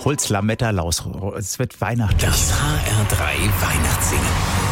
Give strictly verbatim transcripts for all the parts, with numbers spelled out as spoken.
Hol's Lametta Laus. Es wird weihnachtlich. Das H R drei Weihnachtssingen.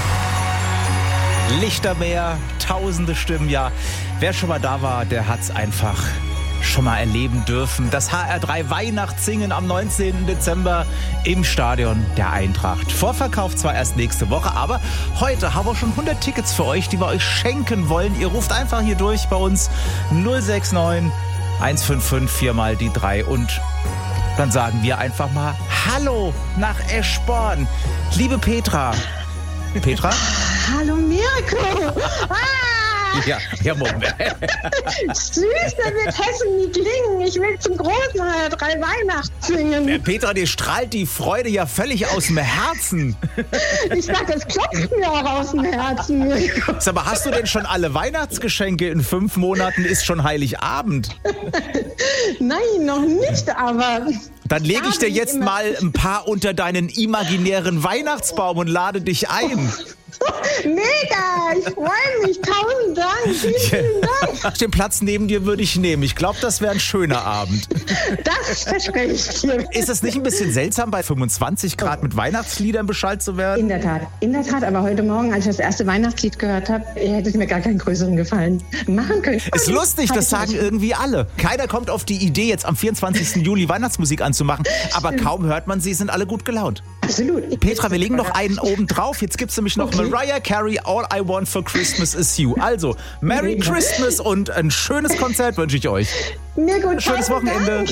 Lichtermeer, tausende Stimmen, ja. Wer schon mal da war, der hat's einfach schon mal erleben dürfen. Das H R drei Weihnachtssingen am neunzehnten Dezember im Stadion der Eintracht. Vorverkauf zwar erst nächste Woche, aber heute haben wir schon hundert Tickets für euch, die wir euch schenken wollen. Ihr ruft einfach hier durch bei uns null sechs neun eins fünf fünf vier mal die drei und dann sagen wir einfach mal Hallo nach Eschborn. Liebe Petra. Petra? Hallo Mirko. Ah! Ja, ja, Moment. Süß, dann wird Hessen nie klingen. Ich will zum großen H R drei Weihnachtssingen. Petra, dir strahlt die Freude ja völlig aus dem Herzen. Ich sag, das klopft mir auch aus dem Herzen, Mirko. Sag mal, hast du denn schon alle Weihnachtsgeschenke? In fünf Monaten ist schon Heiligabend. Nein, noch nicht, aber... Dann lege ich dir jetzt mal ein paar unter deinen imaginären Weihnachtsbaum und lade dich ein. Mega, ich freue mich. Tausend Dank. Vielen, vielen Dank. Den Platz neben dir würde ich nehmen. Ich glaube, das wäre ein schöner Abend. Das verspreche ich dir. Ist es nicht ein bisschen seltsam, bei fünfundzwanzig Grad mit Weihnachtsliedern beschallt zu werden? In der Tat, in der Tat. Aber heute Morgen, als ich das erste Weihnachtslied gehört habe, hätte es mir gar keinen größeren Gefallen machen können. Ist lustig, das sagen irgendwie alle. Keiner kommt auf die Idee, jetzt am vierundzwanzigsten Juli Weihnachtsmusik anzumachen. Aber kaum hört man sie, sind alle gut gelaunt. Absolut. Petra, wir legen noch einen oben drauf. Jetzt gibt's nämlich noch Okay. Mariah Carey, All I Want for Christmas is You. Also, Merry Christmas und ein schönes Konzert wünsche ich euch. Mir gut. Schönes Tausend Wochenende. Dank.